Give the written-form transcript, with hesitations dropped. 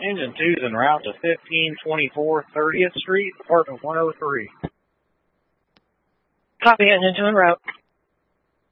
Engine 2 is en route to 1524 30th Street, apartment 103. Copy, Engine 2 en route.